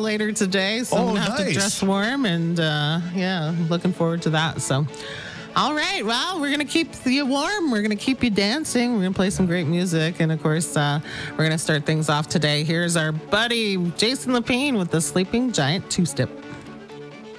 later today, so I'm going to have to dress warm, and yeah, looking forward to that. So, all right, well, we're going to keep you warm. We're going to keep you dancing. We're going to play some great music, and of course, we're going to start things off today. Here's our buddy Jason Lapine with the Sleeping Giant Two-Step.